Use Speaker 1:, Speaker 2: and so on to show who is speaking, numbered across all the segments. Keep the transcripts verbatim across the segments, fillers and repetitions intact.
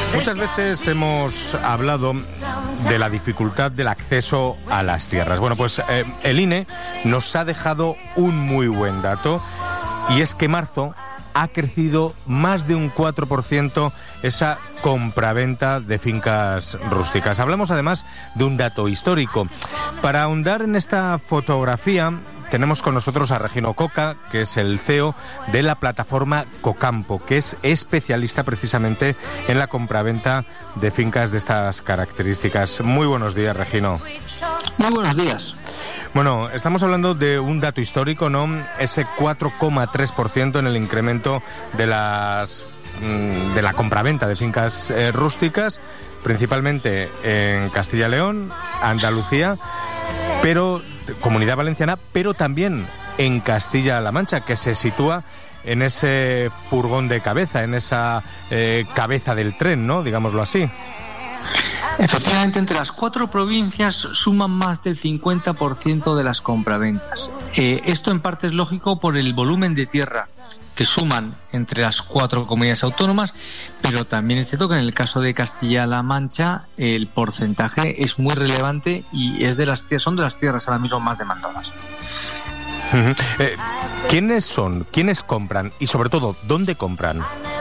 Speaker 1: Muchas veces hemos hablado de la dificultad del acceso a las tierras. Bueno, pues eh, el I N E nos ha dejado un muy buen dato, y es que marzo ha crecido más de un cuatro por ciento esa compraventa de fincas rústicas. Hablamos además de un dato histórico. Para ahondar en esta fotografía, tenemos con nosotros a Regino Coca, que es el C E O de la plataforma Cocampo, que es especialista precisamente en la compraventa de fincas de estas características. Muy buenos días, Regino.
Speaker 2: Muy buenos días.
Speaker 1: Bueno, estamos hablando de un dato histórico, ¿no? Ese cuatro coma tres por ciento en el incremento de las de la compraventa de fincas eh, rústicas, principalmente en Castilla y León, Andalucía, pero Comunidad Valenciana, pero también en Castilla-La Mancha, que se sitúa en ese furgón de cabeza, en esa eh, cabeza del tren, ¿no? Digámoslo así.
Speaker 2: Efectivamente, entre las cuatro provincias suman más del cincuenta por ciento de las compraventas. Eh, esto en parte es lógico por el volumen de tierra que suman entre las cuatro comunidades autónomas, pero también es cierto que en el caso de Castilla-La Mancha el porcentaje es muy relevante y es de las son de las tierras ahora mismo más demandadas.
Speaker 1: Uh-huh. Eh, ¿Quiénes son? ¿Quiénes compran? Y sobre todo, ¿dónde compran?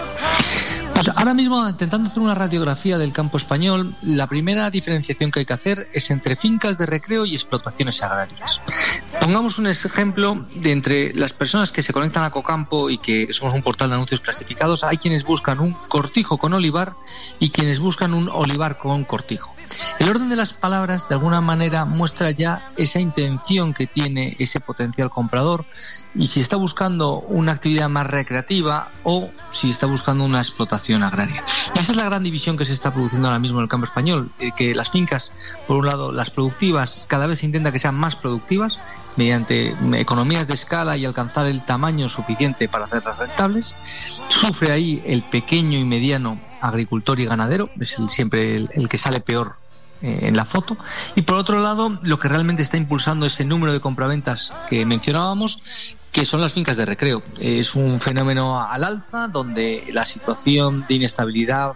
Speaker 2: Pues ahora mismo, intentando hacer una radiografía del campo español, la primera diferenciación que hay que hacer es entre fincas de recreo y explotaciones agrarias. Pongamos un ejemplo de entre las personas que se conectan a Cocampo y que somos un portal de anuncios clasificados. Hay quienes buscan un cortijo con olivar y quienes buscan un olivar con cortijo. El orden de las palabras de alguna manera muestra ya esa intención que tiene ese potencial comprador y si está buscando una actividad más recreativa o si está buscando una explotación agraria. Y esa es la gran división que se está produciendo ahora mismo en el campo español, eh, que las fincas, por un lado, las productivas, cada vez se intenta que sean más productivas mediante economías de escala y alcanzar el tamaño suficiente para hacerlas rentables. Sufre ahí el pequeño y mediano agricultor y ganadero, es el, siempre el, el que sale peor eh, en la foto. Y por otro lado, lo que realmente está impulsando ese número de compraventas que mencionábamos, que son las fincas de recreo. Es un fenómeno al alza donde la situación de inestabilidad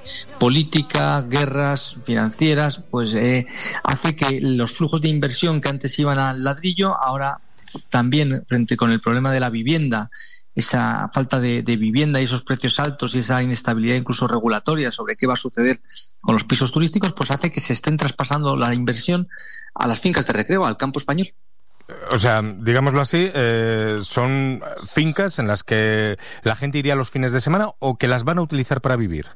Speaker 2: política, guerras financieras, pues eh, hace que los flujos de inversión que antes iban al ladrillo, ahora también frente con el problema de la vivienda, esa falta de, de vivienda y esos precios altos y esa inestabilidad incluso regulatoria sobre qué va a suceder con los pisos turísticos, pues hace que se estén traspasando la inversión a las fincas de recreo, al campo español.
Speaker 1: O sea, digámoslo así, eh, son fincas en las que la gente iría los fines de semana o que las van a utilizar para vivir.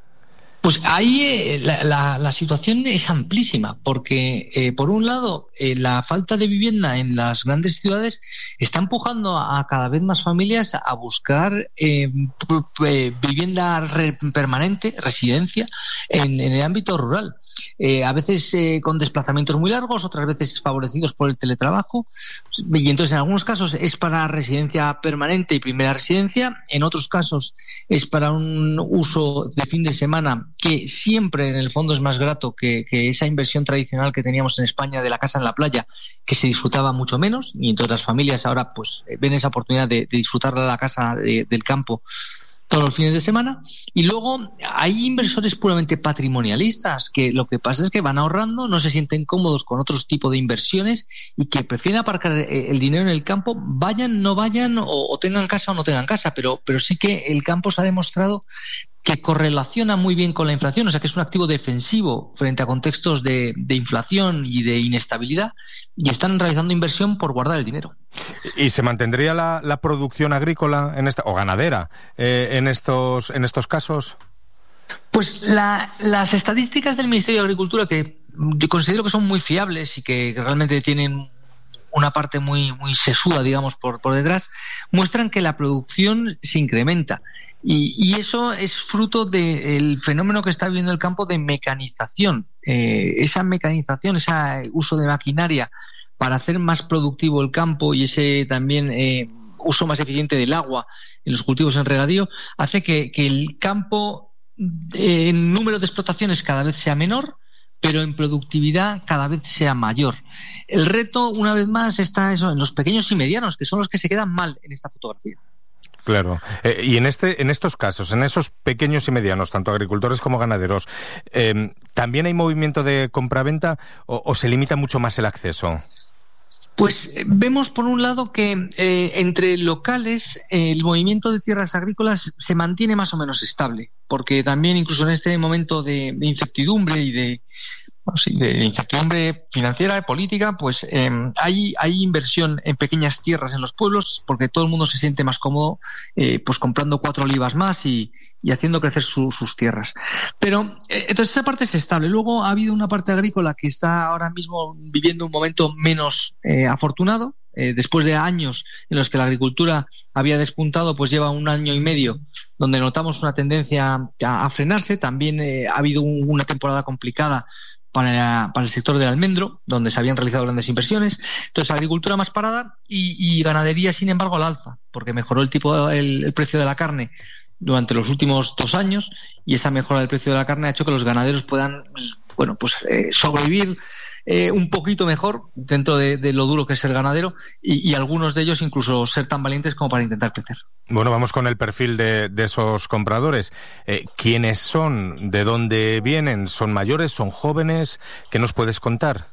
Speaker 2: Pues ahí eh, la, la, la situación es amplísima, porque eh, por un lado eh, la falta de vivienda en las grandes ciudades está empujando a, a cada vez más familias a buscar eh, p- p- vivienda re- permanente, residencia, en, en el ámbito rural. Eh, a veces eh, con desplazamientos muy largos, otras veces favorecidos por el teletrabajo, y entonces en algunos casos es para residencia permanente y primera residencia, en otros casos es para un uso de fin de semana que siempre en el fondo es más grato que, que esa inversión tradicional que teníamos en España de la casa en la playa, que se disfrutaba mucho menos, y entonces las familias ahora pues ven esa oportunidad de, de disfrutar de la casa de, del campo todos los fines de semana. Y luego hay inversores puramente patrimonialistas que lo que pasa es que van ahorrando, no se sienten cómodos con otros tipos de inversiones y que prefieren aparcar el dinero en el campo, vayan, no vayan, o, o tengan casa o no tengan casa, pero, pero sí que el campo se ha demostrado que correlaciona muy bien con la inflación, o sea que es un activo defensivo frente a contextos de, de inflación y de inestabilidad, y están realizando inversión por guardar el dinero.
Speaker 1: ¿Y se mantendría la, la producción agrícola en esta o ganadera eh, en estos en estos casos?
Speaker 2: Pues la, las estadísticas del Ministerio de Agricultura, que yo considero que son muy fiables y que realmente tienen una parte muy muy sesuda, digamos, por, por detrás, muestran que la producción se incrementa. Y, y eso es fruto del fenómeno que está viviendo el campo de mecanización. Eh, esa mecanización, ese uso de maquinaria para hacer más productivo el campo y ese también eh, uso más eficiente del agua en los cultivos en regadío, hace que, que el campo eh, en número de explotaciones cada vez sea menor, pero en productividad cada vez sea mayor. El reto, una vez más, está eso en los pequeños y medianos, que son los que se quedan mal en esta fotografía.
Speaker 1: Claro. Eh, y en este, en estos casos, en esos pequeños y medianos, tanto agricultores como ganaderos, eh, ¿también hay movimiento de compraventa o, o se limita mucho más el acceso?
Speaker 2: Pues vemos por un lado que eh, entre locales eh, el movimiento de tierras agrícolas se mantiene más o menos estable, porque también incluso en este momento de, de incertidumbre y de, bueno, sí, de incertidumbre financiera y política, pues eh, hay, hay inversión en pequeñas tierras en los pueblos, porque todo el mundo se siente más cómodo eh, pues comprando cuatro olivas más y, y haciendo crecer su, sus tierras. Pero eh, entonces esa parte es estable. Luego ha habido una parte agrícola que está ahora mismo viviendo un momento menos eh, afortunado. Eh, después de años en los que la agricultura había despuntado, pues lleva un año y medio donde notamos una tendencia a, a frenarse. También eh, ha habido un, una temporada complicada para, para el sector del almendro, donde se habían realizado grandes inversiones. Entonces, agricultura más parada y, y ganadería, sin embargo, al alza, porque mejoró el tipo, el, el precio de la carne durante los últimos dos años, y esa mejora del precio de la carne ha hecho que los ganaderos puedan, bueno, pues eh, sobrevivir Eh, un poquito mejor dentro de, de lo duro que es el ganadero y, y algunos de ellos incluso ser tan valientes como para intentar crecer.
Speaker 1: Bueno, vamos con el perfil de, de esos compradores. Eh, ¿Quiénes son? ¿De dónde vienen? ¿Son mayores? ¿Son jóvenes? ¿Qué nos puedes contar?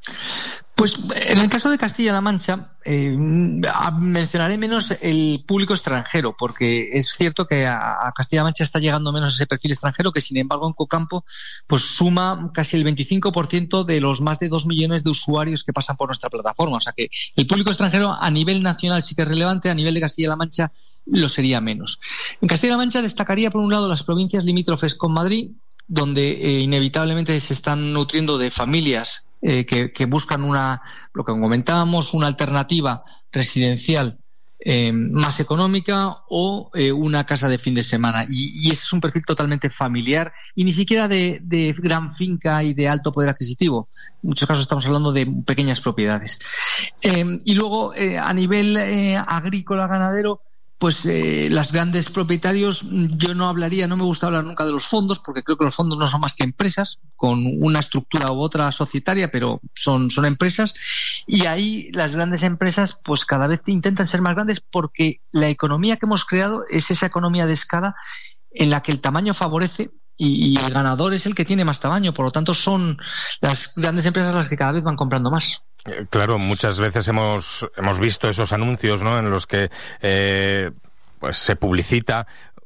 Speaker 2: Pues en el caso de Castilla-La Mancha eh, mencionaré menos el público extranjero, porque es cierto que a, a Castilla-La Mancha está llegando menos ese perfil extranjero, que sin embargo en Cocampo pues suma casi el veinticinco por ciento de los más de dos millones de usuarios que pasan por nuestra plataforma. O sea que el público extranjero a nivel nacional sí que es relevante, a nivel de Castilla-La Mancha lo sería menos. En Castilla-La Mancha destacaría por un lado las provincias limítrofes con Madrid, donde eh, inevitablemente se están nutriendo de familias eh, que, que buscan una, lo que comentábamos, una alternativa residencial eh, más económica o eh, una casa de fin de semana. Y, y ese es un perfil totalmente familiar y ni siquiera de, de gran finca y de alto poder adquisitivo. En muchos casos estamos hablando de pequeñas propiedades. Eh, y luego, eh, a nivel eh, agrícola ganadero, pues eh, las grandes propietarios, yo no hablaría, no me gusta hablar nunca de los fondos, porque creo que los fondos no son más que empresas, con una estructura u otra societaria, pero son, son empresas, y ahí las grandes empresas pues cada vez intentan ser más grandes, porque la economía que hemos creado es esa economía de escala en la que el tamaño favorece y, y el ganador es el que tiene más tamaño, por lo tanto son las grandes empresas las que cada vez van comprando más.
Speaker 1: Claro, muchas veces hemos hemos visto esos anuncios, ¿no?, en los que eh, pues se publicita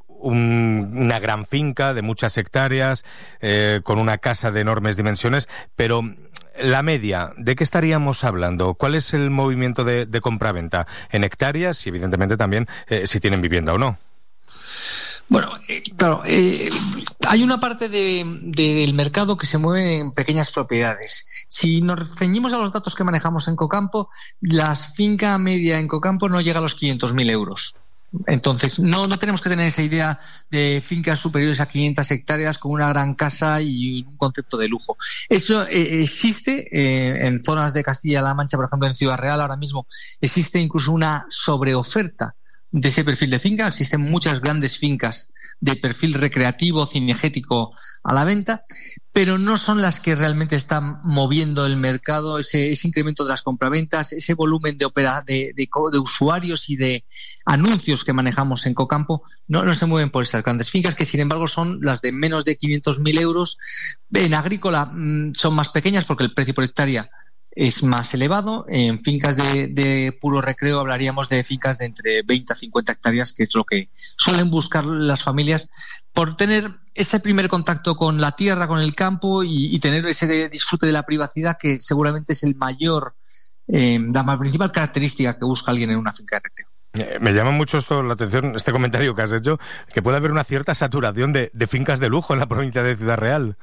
Speaker 1: un, una gran finca de muchas hectáreas eh, con una casa de enormes dimensiones, pero la media, ¿de qué estaríamos hablando? ¿Cuál es el movimiento de, de compraventa en hectáreas y evidentemente también eh, si tienen vivienda o no?
Speaker 2: Bueno, eh, claro, eh, hay una parte de, de, del mercado que se mueve en pequeñas propiedades. Si nos ceñimos a los datos que manejamos en Cocampo, la finca media en Cocampo no llega a los quinientos mil euros. Entonces, no, no tenemos que tener esa idea de fincas superiores a quinientas hectáreas con una gran casa y un concepto de lujo. Eso eh, existe eh, en zonas de Castilla-La Mancha, por ejemplo, en Ciudad Real ahora mismo existe incluso una sobreoferta de ese perfil de finca. Existen muchas grandes fincas de perfil recreativo, cinegético a la venta, pero no son las que realmente están moviendo el mercado, ese, ese incremento de las compraventas, ese volumen de, opera, de, de, de usuarios y de anuncios que manejamos en Cocampo, no, no se mueven por esas grandes fincas, que sin embargo son las de menos de quinientos mil euros. En agrícola mmm, son más pequeñas porque el precio por hectárea es más elevado. En fincas de, de puro recreo hablaríamos de fincas de entre veinte a cincuenta hectáreas, que es lo que suelen buscar las familias por tener ese primer contacto con la tierra, con el campo y, y tener ese disfrute de la privacidad, que seguramente es el mayor, eh, la principal característica que busca alguien en una finca de recreo.
Speaker 1: Eh, me llama mucho esto la atención, este comentario que has hecho, que puede haber una cierta saturación de, de fincas de lujo en la provincia de Ciudad Real.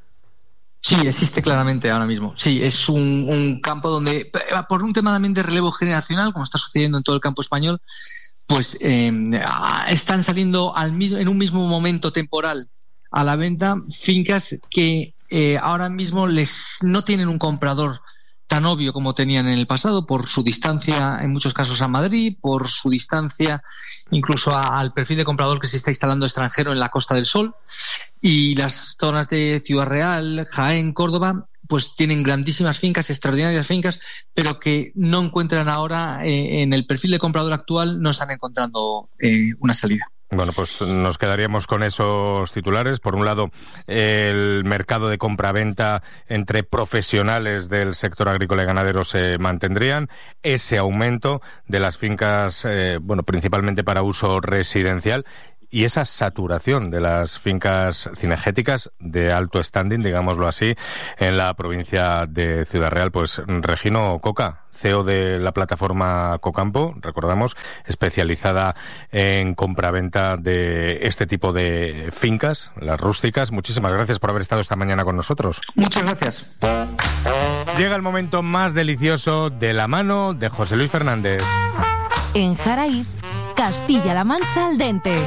Speaker 2: Sí, existe claramente ahora mismo. Sí, es un, un campo donde, por un tema también de relevo generacional, como está sucediendo en todo el campo español, pues eh, están saliendo al mismo, en un mismo momento temporal a la venta fincas que eh, ahora mismo les no tienen un comprador tan obvio como tenían en el pasado, por su distancia en muchos casos a Madrid, por su distancia incluso a, al perfil de comprador que se está instalando extranjero en la Costa del Sol, y las zonas de Ciudad Real, Jaén, Córdoba pues tienen grandísimas fincas, extraordinarias fincas, pero que no encuentran ahora eh, en el perfil de comprador actual, no están encontrando eh, una salida.
Speaker 1: Bueno, pues nos quedaríamos con esos titulares. Por un lado, el mercado de compraventa entre profesionales del sector agrícola y ganadero se mantendrían. Ese aumento de las fincas, eh, bueno, principalmente para uso residencial. Y esa saturación de las fincas cinegéticas de alto standing, digámoslo así, en la provincia de Ciudad Real. Pues Regino Coca, C E O de la plataforma Cocampo, recordamos, especializada en compraventa de este tipo de fincas, las rústicas. Muchísimas gracias por haber estado esta mañana con nosotros.
Speaker 2: Muchas gracias.
Speaker 1: Llega el momento más delicioso de la mano de José Luis Fernández.
Speaker 3: En Jaraíz, Castilla-La Mancha al dente.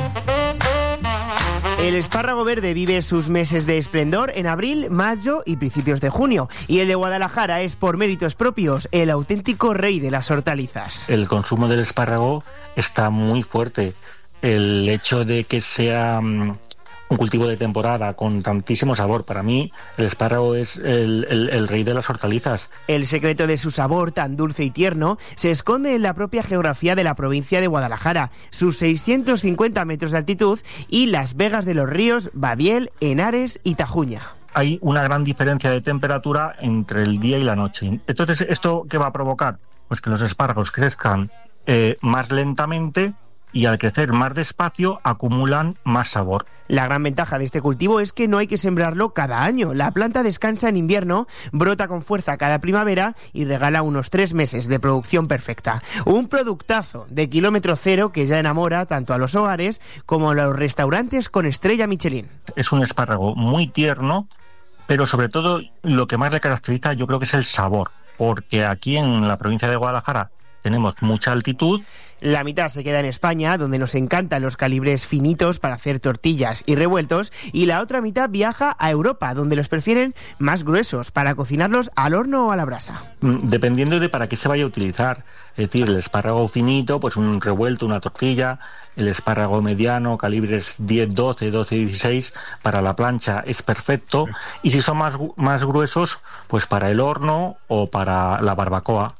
Speaker 4: El espárrago verde vive sus meses de esplendor en abril, mayo y principios de junio. Y el de Guadalajara es, por méritos propios, el auténtico rey de las hortalizas.
Speaker 5: El consumo del espárrago está muy fuerte. El hecho de que sea um, un cultivo de temporada con tantísimo sabor, para mí el espárrago es el, el, el rey de las hortalizas.
Speaker 4: El secreto de su sabor tan dulce y tierno se esconde en la propia geografía de la provincia de Guadalajara, sus seiscientos cincuenta metros de altitud y las vegas de los ríos Babiel, Henares y Tajuña.
Speaker 5: Hay una gran diferencia de temperatura entre el día y la noche. Entonces, ¿esto qué va a provocar? Pues que los espárragos crezcan eh, más lentamente, y al crecer más despacio acumulan más sabor.
Speaker 4: La gran ventaja de este cultivo es que no hay que sembrarlo cada año. La planta descansa en invierno, brota con fuerza cada primavera y regala unos tres meses de producción perfecta. Un productazo de kilómetro cero que ya enamora tanto a los hogares como a los restaurantes con estrella Michelin.
Speaker 5: Es un espárrago muy tierno, pero sobre todo lo que más le caracteriza yo creo que es el sabor, porque aquí en la provincia de Guadalajara tenemos mucha altitud.
Speaker 4: La mitad se queda en España, donde nos encantan los calibres finitos para hacer tortillas y revueltos, y la otra mitad viaja a Europa, donde los prefieren más gruesos, para cocinarlos al horno o a la brasa.
Speaker 5: Dependiendo de para qué se vaya a utilizar. Es decir, el espárrago finito, pues un revuelto, una tortilla. El espárrago mediano, calibres diez, doce, doce, dieciséis, para la plancha es perfecto. Y si son más, más gruesos, pues para el horno o para la barbacoa.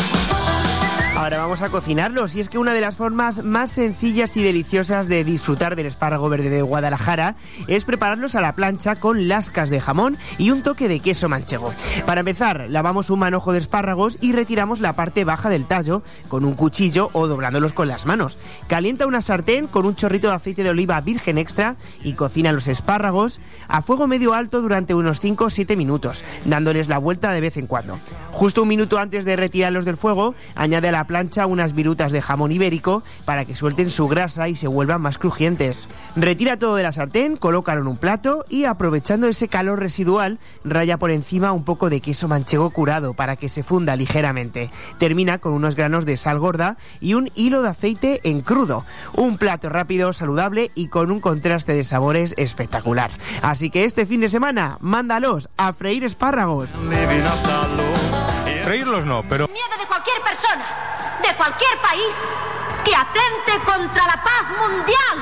Speaker 4: Ahora vamos a cocinarlos, y es que una de las formas más sencillas y deliciosas de disfrutar del espárrago verde de Guadalajara es prepararlos a la plancha con lascas de jamón y un toque de queso manchego. Para empezar, lavamos un manojo de espárragos y retiramos la parte baja del tallo con un cuchillo o doblándolos con las manos. Calienta una sartén con un chorrito de aceite de oliva virgen extra y cocina los espárragos a fuego medio alto durante unos cinco o siete minutos, dándoles la vuelta de vez en cuando. Justo un minuto antes de retirarlos del fuego, añade a la plancha unas virutas de jamón ibérico para que suelten su grasa y se vuelvan más crujientes. Retira todo de la sartén, colócalo en un plato y, aprovechando ese calor residual, raya por encima un poco de queso manchego curado para que se funda ligeramente. Termina con unos granos de sal gorda y un hilo de aceite en crudo. Un plato rápido, saludable y con un contraste de sabores espectacular. Así que este fin de semana, mándalos a freír espárragos.
Speaker 1: Freírlos no, pero...
Speaker 6: Miedo de cualquier persona, de cualquier país, que atente contra la paz mundial.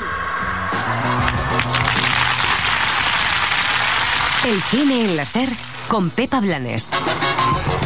Speaker 3: El cine en la SER con Pepa Blanes.